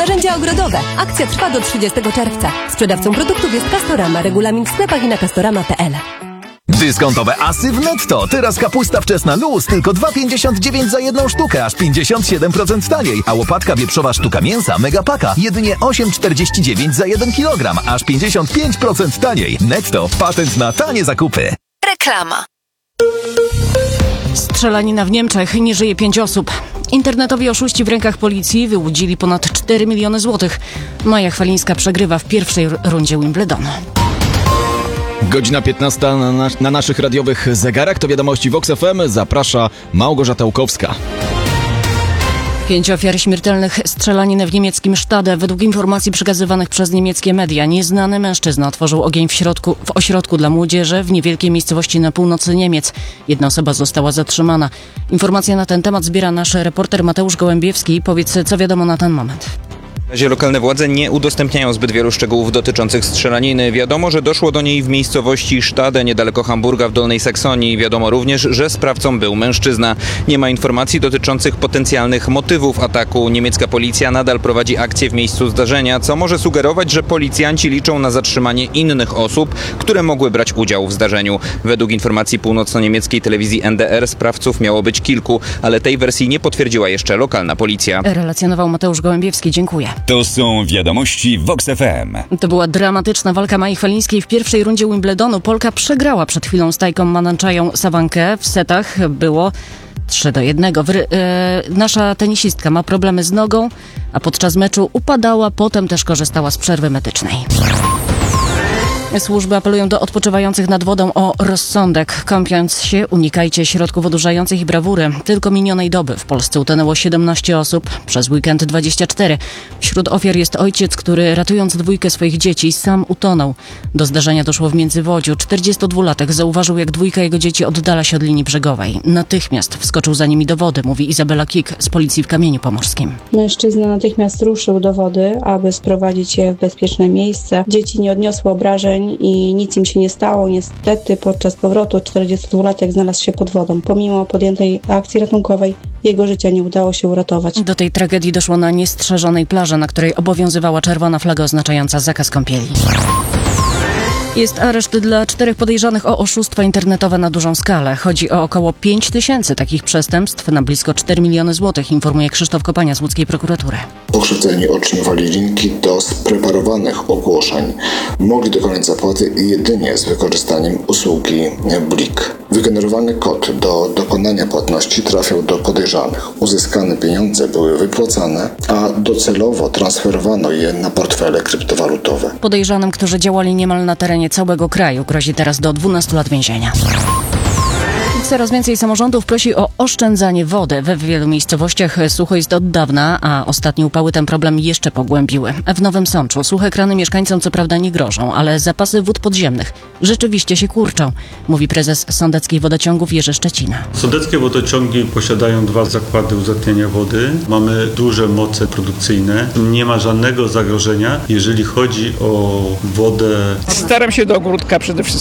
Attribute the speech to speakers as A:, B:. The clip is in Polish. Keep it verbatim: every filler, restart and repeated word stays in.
A: Narzędzia ogrodowe. Akcja trwa do trzydziestego czerwca. Sprzedawcą produktów jest Castorama. Regulamin w sklepach i na castorama kropka p l.
B: Dyskontowe asy w Netto. Teraz kapusta wczesna luz tylko dwa pięćdziesiąt dziewięć za jedną sztukę, aż pięćdziesiąt siedem procent taniej. A łopatka wieprzowa sztuka mięsa Megapaka jedynie osiem czterdzieści dziewięć za jeden kilogram, aż pięćdziesiąt pięć procent taniej. Netto. Patent na tanie zakupy.
C: Reklama.
D: Strzelanina w Niemczech. Nie żyje pięć osób. Internetowi oszuści w rękach policji wyłudzili ponad cztery miliony złotych. Maja Chwalińska przegrywa w pierwszej rundzie Wimbledonu.
E: Godzina piętnasta na, na, na naszych radiowych zegarach. To wiadomości Vox F M. Zaprasza Małgorzata Łukowska.
D: Pięć ofiar śmiertelnych strzelaniny w niemieckim Stade. Według informacji przekazywanych przez niemieckie media, nieznany mężczyzna otworzył ogień w, środku, w ośrodku dla młodzieży w niewielkiej miejscowości na północy Niemiec. Jedna osoba została zatrzymana. Informacje na ten temat zbiera nasz reporter Mateusz Gołębiewski. Powiedz, co wiadomo na ten moment.
F: W razie lokalne władze nie udostępniają zbyt wielu szczegółów dotyczących strzelaniny. Wiadomo, że doszło do niej w miejscowości Stade, niedaleko Hamburga w Dolnej Saksonii. Wiadomo również, że sprawcą był mężczyzna. Nie ma informacji dotyczących potencjalnych motywów ataku. Niemiecka policja nadal prowadzi akcję w miejscu zdarzenia, co może sugerować, że policjanci liczą na zatrzymanie innych osób, które mogły brać udział w zdarzeniu. Według informacji północno-niemieckiej telewizji N D R sprawców miało być kilku, ale tej wersji nie potwierdziła jeszcze lokalna policja.
D: Relacjonował Mateusz Gołębiewski. Dziękuję.
G: To są wiadomości Vox F M.
D: To była dramatyczna walka Mai Chwalińskiej w pierwszej rundzie Wimbledonu. Polka przegrała przed chwilą z Tajką Mananczają Sawankę. W setach było trzy do jednego. Wry- e, nasza tenisistka ma problemy z nogą, a podczas meczu upadała, potem też korzystała z przerwy medycznej. Służby apelują do odpoczywających nad wodą o rozsądek. Kąpiąc się, unikajcie środków odurzających i brawury. Tylko minionej doby w Polsce utonęło siedemnaście osób, przez weekend dwadzieścia cztery. Wśród ofiar jest ojciec, który ratując dwójkę swoich dzieci sam utonął. Do zdarzenia doszło w Międzywodziu. czterdziestodwulatek zauważył, jak dwójka jego dzieci oddala się od linii brzegowej. Natychmiast wskoczył za nimi do wody, mówi Izabela Kik z policji w Kamieniu Pomorskim.
H: Mężczyzna natychmiast ruszył do wody, aby sprowadzić je w bezpieczne miejsce. Dzieci nie odniosły obrażeń i nic im się nie stało. Niestety podczas powrotu czterdziestodwulatek znalazł się pod wodą. Pomimo podjętej akcji ratunkowej jego życia nie udało się uratować.
D: Do tej tragedii doszło na niestrzeżonej plaży, na której obowiązywała czerwona flaga oznaczająca zakaz kąpieli. Jest areszt dla czterech podejrzanych o oszustwa internetowe na dużą skalę. Chodzi o około pięć tysięcy takich przestępstw na blisko cztery miliony złotych, informuje Krzysztof Kopania z łódzkiej prokuratury.
I: Pokrzywdzeni otrzymywali linki do spreparowanych ogłoszeń. Mogli dokonać zapłaty jedynie z wykorzystaniem usługi Blik. Wygenerowany kod do dokonania płatności trafiał do podejrzanych. Uzyskane pieniądze były wypłacane, a docelowo transferowano je na portfele kryptowalutowe.
D: Podejrzanym, którzy działali niemal na terenie całego kraju, grozi teraz do dwunastu lat więzienia. Coraz więcej samorządów prosi o oszczędzanie wody. We wielu miejscowościach sucho jest od dawna, a ostatnie upały ten problem jeszcze pogłębiły. W Nowym Sączu suche krany mieszkańcom co prawda nie grożą, ale zapasy wód podziemnych rzeczywiście się kurczą, mówi prezes Sądeckich Wodociągów Jerzy Szczecina.
J: Sądeckie wodociągi posiadają dwa zakłady uzatniania wody. Mamy duże moce produkcyjne. Nie ma żadnego zagrożenia, jeżeli chodzi o wodę.
K: Staram się do ogródka przede wszystkim.